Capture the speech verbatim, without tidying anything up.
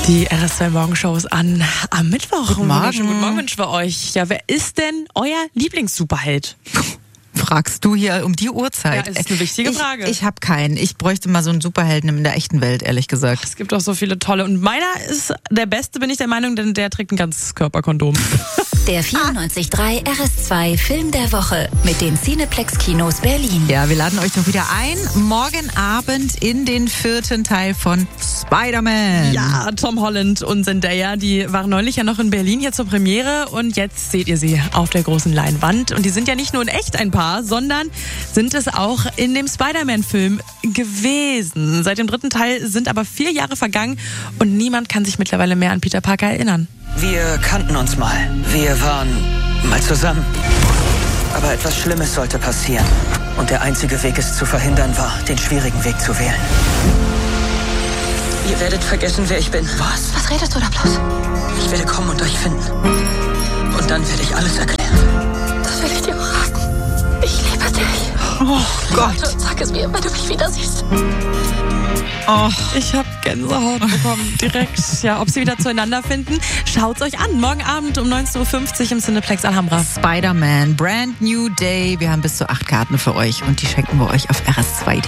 Die R S zwei Morgenshows an am Mittwoch. Guten Morgen. Guten Morgen wünschen wir euch. Ja, wer ist denn euer Lieblings-Superheld? Fragst du hier um die Uhrzeit? Ja, das ist eine wichtige ich, Frage. Ich habe keinen. Ich bräuchte mal so einen Superhelden in der echten Welt, ehrlich gesagt. Es gibt auch so viele tolle. Und meiner ist der Beste, bin ich der Meinung, denn der trägt ein ganzes Körperkondom. Der vierundneunzig Komma drei R S zwei Film der Woche mit den Cineplex-Kinos Berlin. Ja, wir laden euch doch wieder ein. Morgen Abend in den vierten Teil von Spider-Man. Ja, Tom Holland und Zendaya, die waren neulich ja noch in Berlin hier zur Premiere und jetzt seht ihr sie auf der großen Leinwand. Und die sind ja nicht nur in echt ein Paar, sondern sind es auch in dem Spider-Man-Film gewesen. Seit dem dritten Teil sind aber vier Jahre vergangen und niemand kann sich mittlerweile mehr an Peter Parker erinnern. Wir kannten uns mal. Wir waren mal zusammen. Aber etwas Schlimmes sollte passieren. Und der einzige Weg, es zu verhindern, war, den schwierigen Weg zu wählen. Ihr werdet vergessen, wer ich bin. Was? Was redest du da bloß? Ich werde kommen und euch finden. Und dann werde ich alles erklären. Das will ich dir auch raten. Ich liebe dich. Oh Gott. Warte, sag es mir, wenn du mich wieder siehst. Oh. Ich habe Gänsehaut bekommen, direkt. Ja, ob sie wieder zueinander finden, schaut's euch an. Morgen Abend um neunzehn Uhr fünfzig im Cineplex Alhambra. Spider-Man, Brand New Day. Wir haben bis zu acht Karten für euch und die schenken wir euch auf R S zwei.